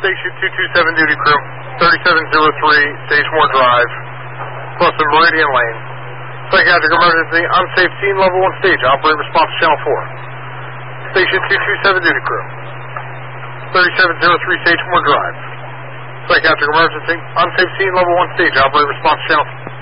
Station 227 duty crew, 3703 Sagemore Drive, plus the Meridian Lane. Psychiatric emergency, unsafe scene, level 1 stage, operate response to channel 4. Station 227 duty crew, 3703 Sagemore Drive. Psychiatric emergency, unsafe scene, level 1 stage, operate response to channel 4.